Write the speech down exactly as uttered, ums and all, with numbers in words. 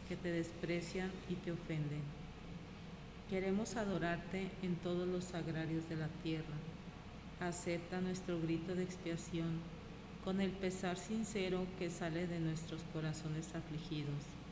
que te desprecian y te ofenden. Queremos adorarte en todos los sagrarios de la tierra. Acepta nuestro grito de expiación con el pesar sincero que sale de nuestros corazones afligidos.